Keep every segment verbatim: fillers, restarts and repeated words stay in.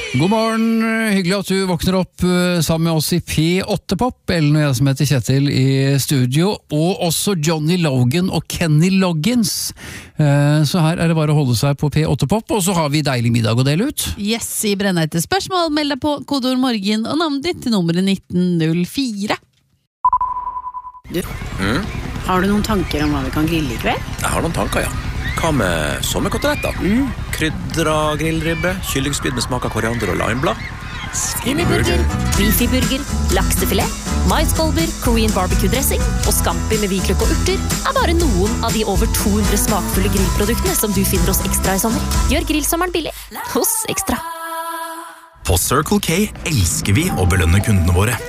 God morgen, hyggelig at du våkner opp sammen med oss i P åtte Pop, Ellen og jeg som heter Kjetil i studio, og også Johnny Logan og Kenny Loggins. Så her er det bare å holde seg på P åtte Pop, og så har vi deilig middag å dele ut. Yes, i Brenna etter spørsmål, meld deg på kodord morgen og navnet ditt til nummeret nitten null fire. Du, mm? Har du noen tanker om hva vi kan grille i kveld? Jeg har noen tanker, ja. Hva med sommerkoteletter? Mm. Krydra grillribbe, kyllingspyd med smak av koriander og limeblad. Skinnyburger, beefyburger, laksefilet, maiskolber, Korean barbecue-dressing og scampi med hvitløk og urter er bare noen av de over to hundre smakfulle grillproduktene som du finner hos Extra i sommer. Gjør grillsommeren billig hos Extra. På Circle K elsker vi å belønne kundene våre.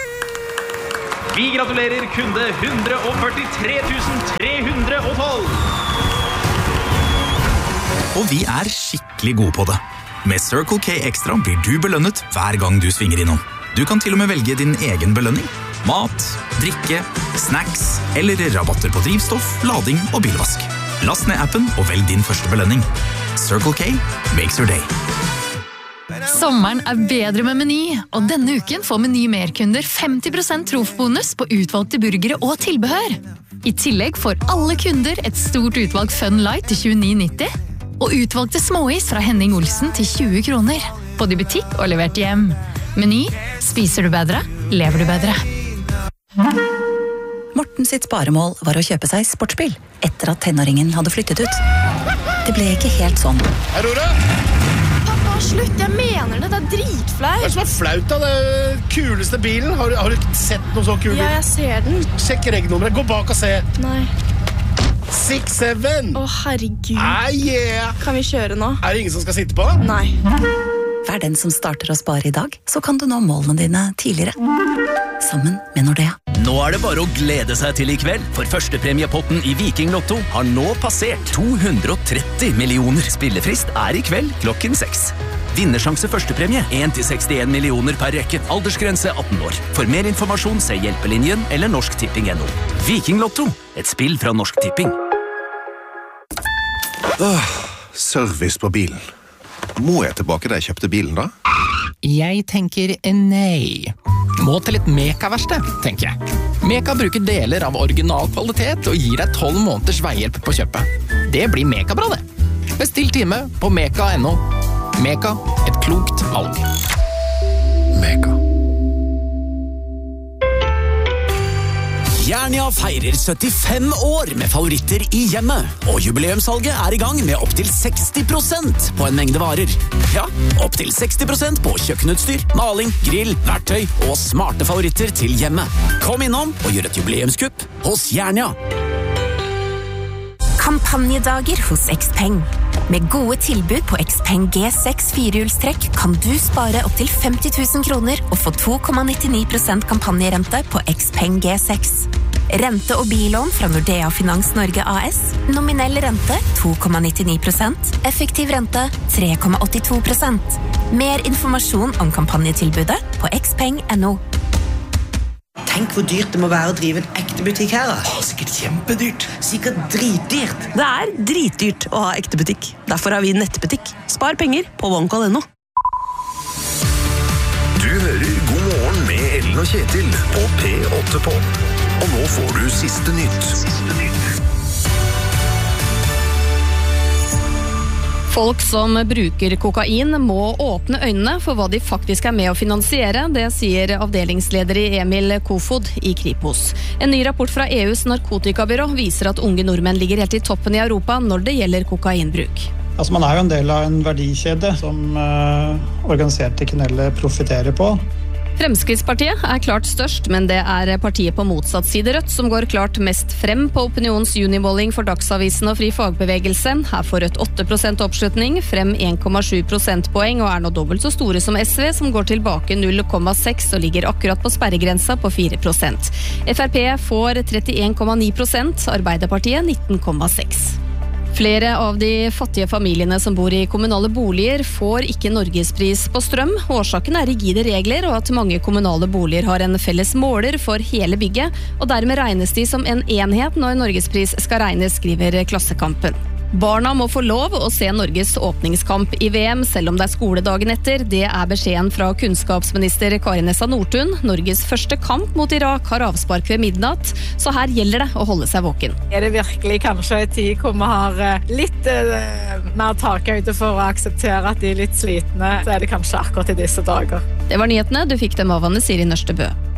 Vi gratulerer kunde one hundred forty-three thousand three hundred twelve. Og vi er skikkelig gode på det. Med Circle K Extra blir du belønnet hver gang du svinger innom. Du kan til og med velge din egen belønning. Mat, drikke, snacks eller rabatter på drivstoff, lading og bilvask. Last ned appen og velg din første belønning. Circle K makes your day. Sommeren er bedre med Meny, og denne uken får Meny merkunder femti prosent trofbonus på utvalgte burgere og tilbehør. I tillegg får alle kunder et stort utvalg Fun Light til tjueni nitti, og utvalgte småis fra Henning Olsen til tjue kroner. Både i butikk og levert hjem. Meny, spiser du bedre, lever du bedre. Morten sitt sparemål var å kjøpe seg sportsbil, etter at tenåringen hadde flyttet ut. Det ble ikke helt sånn. Hei, Rora! Pappa, slutt, jeg mener det, det er dritflaut. Hva er det som er flaut da? Det er kuleste bilen. Har, har du sett noe så kul bil? Ja, jeg ser den. Sjekk regnummeret, gå bak og se. Nei. six seven. Å, herregud. Ah, yeah. Kan vi kjøre nå? Er det ingen som skal sitte på? Nei. Vær den som starter å spare i dag, så kan du nå målene dine tidligere. Sammen med Nordea. Nå er det bare å glede seg til i kveld, for førstepremiepotten i Viking Lotto har nå passert to hundre tretti millioner. Spillefrist er i kveld klokken seks. Vinnersjanse førstepremie one til sekstien millioner per rekke. Aldersgrense atten år. For mer informasjon se Hjelpelinjen eller Norsk Tipping punktum no. Viking Lotto, et spill fra Norsk Tipping. Åh, service på bilen. Må jeg tilbake da jeg kjøpte bilen da? Jeg tenker nei. Må til et Meka-verksted, tenker jeg. Meka bruker deler av original kvalitet og gir deg tolv måneders veihjelp på kjøpet. Det blir Meka-bra det. Bestill time på meka punktum no. Meka, et klokt valg. Meka. Jernia feirer syttifem år med favoritter i hjemmet, og jubileumssalget er i gang med opp til seksti prosent på en mengde varer. Ja, opp til seksti prosent på kjøkkenutstyr, maling, grill, verktøy og smarte favoritter til hjemmet. Kom innom og gjør et jubileumskupp hos Jernia. Kampanjedager hos Xpeng. Med gode tilbud på Xpeng G seks firehjulstrekk kan du spare opp til femti tusen kroner og få to komma nittini prosent kampanjerente på Xpeng G seks. Rente- og billån fra Nordea Finans Norge A S. Nominell rente to komma nittini prosent. Effektiv rente tre komma åttito prosent. Mer informasjon om kampanjetilbudet på xpeng punktum no. Tenk hvor dyrt det må være å drive en ekte butikk her da. Åh, sikkert kjempedyrt. Sikkert dritdyrt. Det er dritdyrt å ha ekte butikk. Derfor har vi nettbutikk. Spar penger på OneCall punktum no. Du hører God morgen med Ellen og Kjetil på P åtte Pop. Og nå får du siste nytt. Siste nytt. Folk som bruker kokain må åpne øynene for hva de faktisk er med å finansiere, det sier avdelingsleder i Emil Kofod i Kripos. En ny rapport fra E U's narkotikabyrå viser at unge nordmenn ligger helt i toppen i Europa når det gjelder kokainbruk. Altså, man er jo en del av en verdikjede som uh, organiserte kriminelle profiterer på. Fremskrittspartiet er klart størst, men det er partiet på motsatt side Rødt som går klart mest frem på opinions junimåling for Dagsavisen og Fri Fagbevegelse. Her får Rødt åtte prosent oppslutning, frem en komma sju prosentpoeng og er nå dobbelt så store som S V, som går tilbake null komma seks og ligger akkurat på sperregrensa på fire prosent. F R P får trettien komma ni prosent, Arbeiderpartiet nitten komma seks. Flere av de fattige familiene som bor i kommunale boliger får ikke Norgespris på strøm. Årsaken er rigide regler og at mange kommunale boliger har en felles måler for hele bygget, og dermed regnes de som en enhet når Norgespris skal regnes, skriver Klassekampen. Barna må få lov å se Norges åpningskamp i V M, selv om det er skoledagen etter. Det er beskjeden fra kunnskapsminister Kari Nessa Nordtun. Norges første kamp mot Irak har avspark ved midnatt, så her gjelder det å holde seg våken. Er det virkelig kanskje en tid hvor vi har litt eh, mer takhøyde for å akseptere at de er litt slitne, så er det kanskje akkurat i disse dager. Det var nyhetene, du fikk dem av Anne Siri Nørstebø.